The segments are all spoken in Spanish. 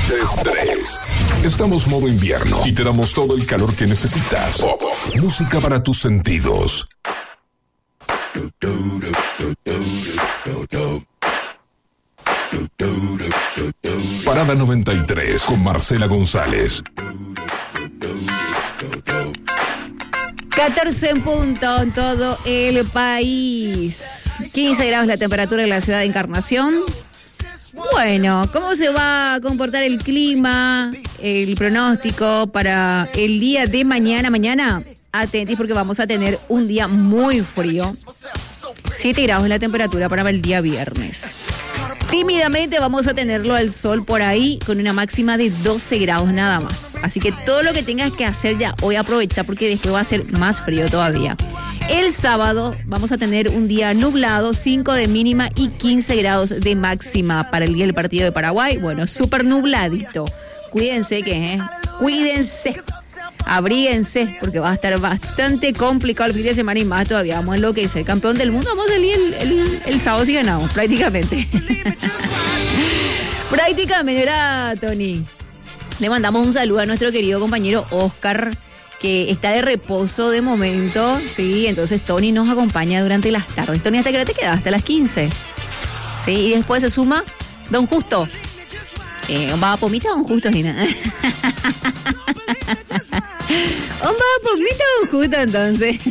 93.3. Estamos modo invierno y te damos todo el calor que necesitas. Pop, música para tus sentidos. Parada 93 con Marcela González. 14 en punto en todo el país. 15 grados la temperatura en la ciudad de Encarnación. Bueno, ¿cómo se va a comportar el clima, el pronóstico para el día de mañana? Mañana, atentis porque vamos a tener un día muy frío. 7 grados la temperatura para el día viernes. Tímidamente vamos a tenerlo al sol por ahí con una máxima de 12 grados nada más. Así que todo lo que tengas que hacer ya hoy aprovecha porque después va a ser más frío todavía. El sábado vamos a tener un día nublado, 5 de mínima y 15 grados de máxima para el día del partido de Paraguay. Bueno, súper nubladito. Cuídense cuídense. Abríguense, porque va a estar bastante complicado el fin de semana y más todavía. Vamos a enloquecer. Campeón del mundo, vamos a salir el sábado si ganamos, prácticamente. Prácticamente, ¿verdad, Tony? Le mandamos un saludo a nuestro querido compañero Oscar, que está de reposo de momento, sí, entonces Tony nos acompaña durante las tardes. Tony, ¿hasta qué hora te queda? Hasta las 15. Sí, y después se suma Don Justo. ¿Va a pomita o Don Justo, Gina? Pomita o Don Justo, entonces.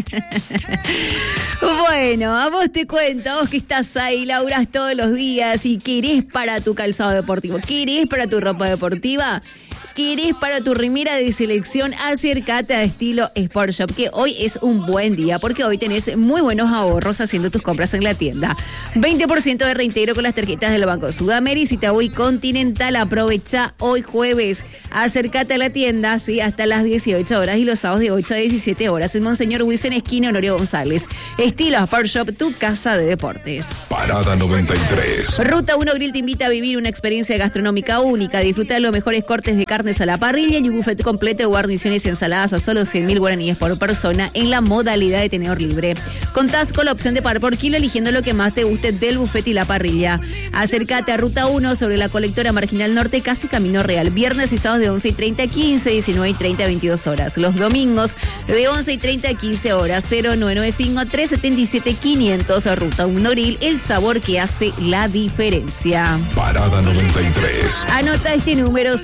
Bueno, a vos te cuento, vos que estás ahí, laburás todos los días y querés para tu calzado deportivo, querés para tu ropa deportiva, ¿querés para tu remera de selección? Acércate a Estilo Sport Shop, que hoy es un buen día, porque hoy tenés muy buenos ahorros haciendo tus compras en la tienda. 20% de reintegro con las tarjetas del Banco Sudamérica y Citaú y Continental. Aprovecha hoy jueves. Acércate a la tienda, sí, hasta las 18 horas y los sábados de 8 a 17 horas en Monseñor Wilson, esquina Honorio González. Estilo Sport Shop, tu casa de deportes. Parada 93. Ruta 1 Grill te invita a vivir una experiencia gastronómica única. Disfruta de los mejores cortes de carnes a la parrilla y un buffet completo de guarniciones y ensaladas a solo 100.000 guaraníes por persona en la modalidad de tenedor libre. Contás con la opción de pagar por kilo eligiendo lo que más te guste del buffet y la parrilla. Acércate a Ruta 1 sobre la colectora Marginal Norte, casi Camino Real. Viernes y sábados de 11:30 a 15, 19:30 a 22 horas. Los domingos de 11:30 a 15 horas. 0995-377-500. Ruta 1 Grill, el sabor que hace la diferencia. Parada 93. Anota este número: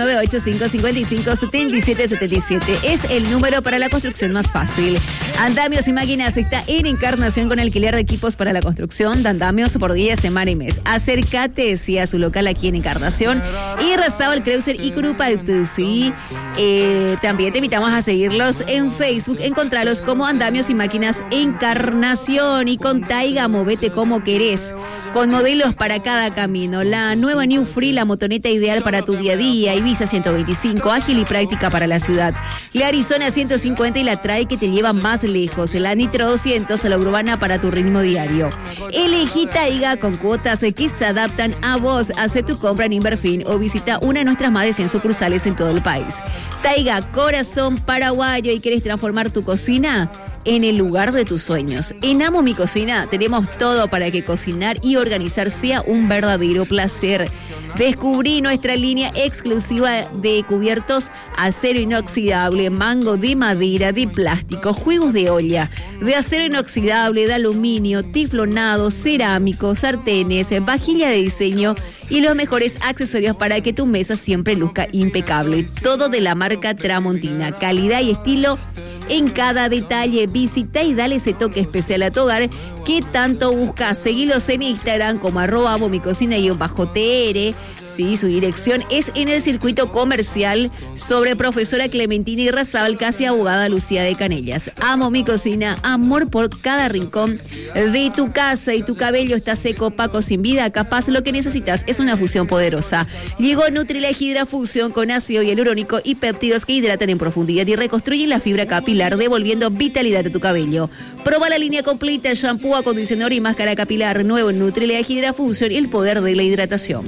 098-555-7777. Es el número para la construcción más fácil. Andamios y Máquinas está en Encarnación con alquiler de equipos para la construcción de andamios por día, semana y mes. Acércate, sí, a su local aquí en Encarnación y Razabal Creuser y Curupaytu, sí. También te invitamos a seguirlos en Facebook. Encontralos como Andamios y Máquinas Encarnación. Y con Taiga, movete como querés, con modelos para cada camino. La nueva New Free, la motoneta ideal para tu día a día. Ibiza 125, ágil y práctica para la ciudad. La Arizona 150 y la Trae que te lleva más lejos. La Nitro 200, la urbana para tu ritmo diario. Elegí Taiga con cuotas que se adaptan a vos. Haz tu compra en Inverfin o visita una de nuestras más de 100 sucursales en todo el país. Taiga, corazón paraguayo. ¿Y quieres transformar tu cocina en el lugar de tus sueños? En Amo Mi Cocina tenemos todo para que cocinar y organizar sea un verdadero placer. Descubrí nuestra línea exclusiva de cubiertos acero inoxidable, mango de madera, de plástico, juegos de olla, de acero inoxidable, de aluminio, tiflonado, cerámico, sartenes, vajilla de diseño y los mejores accesorios para que tu mesa siempre luzca impecable. Todo de la marca Tramontina, calidad y estilo en cada detalle. Visita y dale ese toque especial a tu hogar que tanto buscas. Seguilos en Instagram como @momicocina_tr. Sí, su dirección es en el circuito comercial sobre Profesora Clementina y Razabal, casi Abogada Lucía de Canellas. Amo mi cocina, amor por cada rincón de tu casa. Y tu cabello está seco, opaco, sin vida, capaz lo que necesitas es una fusión poderosa. Llegó Nutrilite Hydra Fusión con ácido hialurónico y péptidos que hidratan en profundidad y reconstruyen la fibra capilar, devolviendo vitalidad a tu cabello. Proba la línea completa: shampoo, acondicionador y máscara capilar. Nuevo Nutrilite Hydra Fusión y el poder de la hidratación.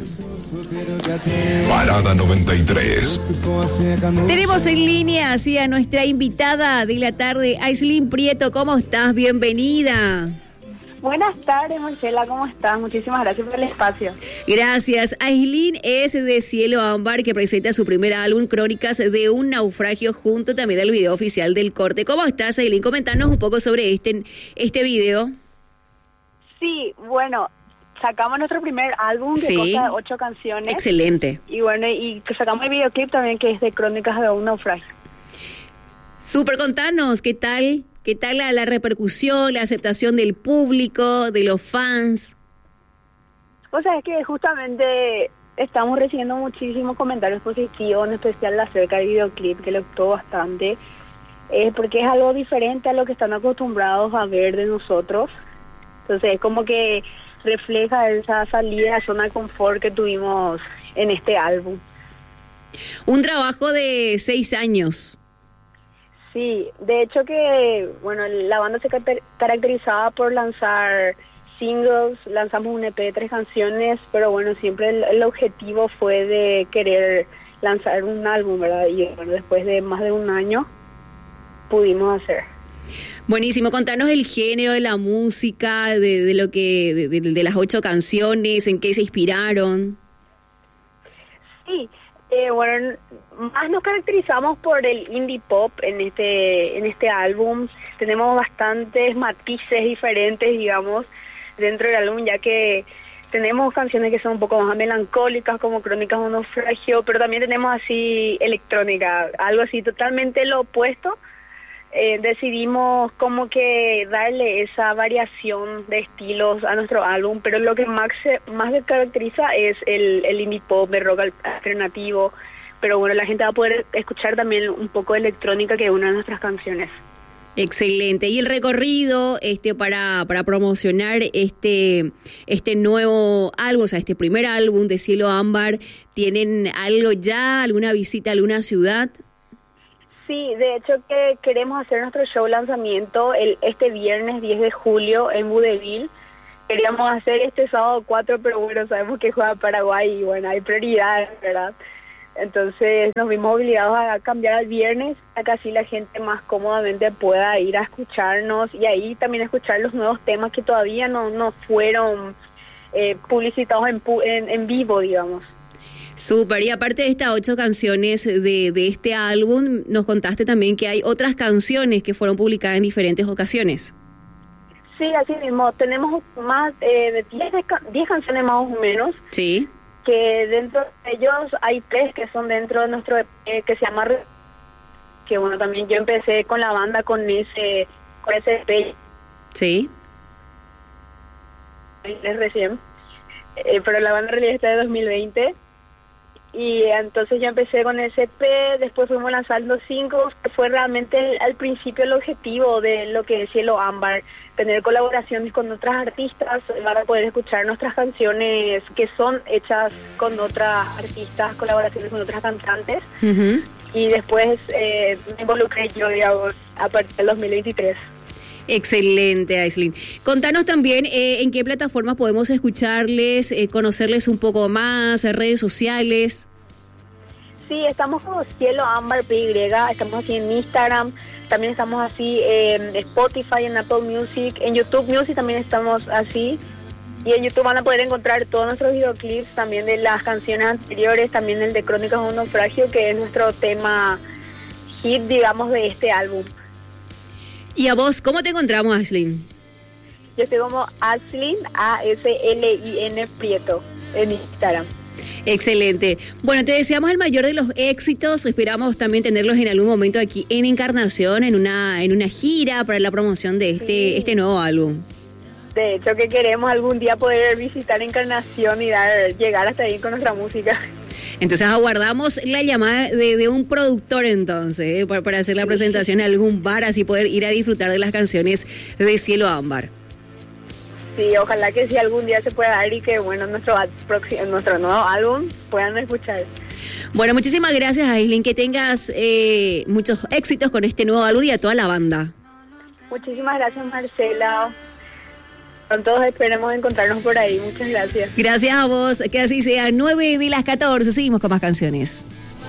Parada 93. Tenemos en línea así a nuestra invitada de la tarde, Aislinn Prieto. ¿Cómo estás? Bienvenida. Buenas tardes, Marcela, ¿cómo estás? Muchísimas gracias por el espacio. Gracias. Aislinn es de Cielo Ámbar, que presenta su primer álbum, Crónicas de un naufragio, junto también al video oficial del corte. ¿Cómo estás, Aislinn? Comentanos un poco sobre este video. Sí, bueno, sacamos nuestro primer álbum que consta de 8 canciones. Excelente. Y bueno, y que sacamos el videoclip también, que es de Crónicas de un naufragio. Súper, contanos, ¿qué tal la repercusión, la aceptación del público, de los fans? O sea, es que justamente estamos recibiendo muchísimos comentarios positivos, en especial acerca del videoclip, que le gustó bastante, porque es algo diferente a lo que están acostumbrados a ver de nosotros. Entonces es como que refleja esa salida de zona de confort que tuvimos en este álbum. Un trabajo de 6 años. Sí, de hecho que, bueno, la banda se caracterizaba por lanzar singles, lanzamos un EP de 3 canciones, pero bueno, siempre el objetivo fue de querer lanzar un álbum, ¿verdad? Y bueno, después de más de un año pudimos hacer. Buenísimo, contanos el género de la música, de lo que, de las 8 canciones, en qué se inspiraron. Sí, bueno, más nos caracterizamos por el indie pop en este álbum. Tenemos bastantes matices diferentes, digamos, dentro del álbum, ya que tenemos canciones que son un poco más melancólicas, como Crónicas de un naufragio, pero también tenemos así electrónica, algo así totalmente lo opuesto. Decidimos como que darle esa variación de estilos a nuestro álbum, pero lo que más se caracteriza es el indie pop, el rock alternativo, pero bueno, la gente va a poder escuchar también un poco de electrónica, que es una de nuestras canciones. Excelente. Y el recorrido para promocionar este nuevo álbum, o sea, este primer álbum de Cielo Ámbar, ¿tienen algo ya, alguna visita a alguna ciudad? Sí, de hecho que queremos hacer nuestro show lanzamiento este viernes 10 de julio en Budeville. Queríamos hacer este sábado 4, pero bueno, sabemos que juega Paraguay y bueno, hay prioridades, ¿verdad? Entonces nos vimos obligados a cambiar al viernes, para que así la gente más cómodamente pueda ir a escucharnos y ahí también escuchar los nuevos temas que todavía no fueron publicitados en vivo, digamos. Súper, y aparte de estas 8 canciones de este álbum, nos contaste también que hay otras canciones que fueron publicadas en diferentes ocasiones. Sí, así mismo, tenemos más de 10 canciones más o menos. Sí. Que dentro de ellos hay 3 que son dentro de nuestro EP, que se llama que bueno, también yo empecé con la banda con ese EP. Sí. Recién, pero la banda en realidad está de 2020. Y entonces yo empecé con ese EP, después fuimos lanzando 5, que fue realmente al principio el objetivo de lo que es Cielo Ámbar, tener colaboraciones con otras artistas, para poder escuchar nuestras canciones que son hechas con otras artistas, colaboraciones con otras cantantes. Uh-huh. Y después me involucré yo, digamos, a partir del 2023. Excelente, Aislinn. Contanos también en qué plataformas podemos escucharles, conocerles un poco más, redes sociales. Sí, estamos como Cielo Ámbar PY, estamos así en Instagram, también estamos así en Spotify, en Apple Music, en YouTube Music también estamos así. Y en YouTube van a poder encontrar todos nuestros videoclips, también de las canciones anteriores, también el de Crónicas de un naufragio, que es nuestro tema hit, digamos, de este álbum. ¿Y a vos, cómo te encontramos, Aislinn? Yo estoy como Aislinn, ASLIN Prieto, en Instagram. Excelente. Bueno, te deseamos el mayor de los éxitos. Esperamos también tenerlos en algún momento aquí en Encarnación, en una gira para la promoción de este nuevo álbum. De hecho, que queremos algún día poder visitar Encarnación y llegar hasta ahí con nuestra música. Entonces aguardamos la llamada de un productor entonces, para hacer la presentación en algún bar, así poder ir a disfrutar de las canciones de Cielo Ámbar. Sí, ojalá que sí algún día se pueda dar y que bueno, nuestro nuevo álbum puedan escuchar. Bueno, muchísimas gracias, Aislinn, que tengas muchos éxitos con este nuevo álbum y a toda la banda. Muchísimas gracias, Marcela. Con todos esperemos encontrarnos por ahí. Muchas gracias. Gracias a vos. Que así sea. 9 de las 14. Seguimos con más canciones.